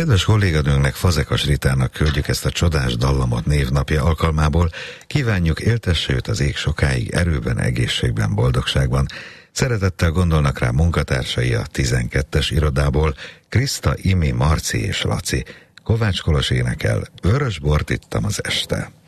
Kedves kolléganőnknek, Fazekas Ritának küldjük ezt a csodás dallamot névnapja alkalmából. Kívánjuk, éltesse őt az ég sokáig, erőben, egészségben, boldogságban. Szeretettel gondolnak rá munkatársai a 12-es irodából, Kriszta, Imi, Marci és Laci. Kovács Kolos énekel, vörös bort ittam az este.